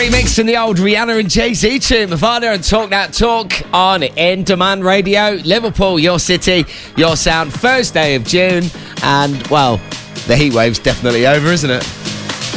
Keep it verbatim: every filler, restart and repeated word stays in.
remixing the old Rihanna and Jay-Z tune, Mavada and Talk That Talk on In Demand Radio. Liverpool, your city, your sound. First day of June, and well, the heat wave's definitely over, isn't it?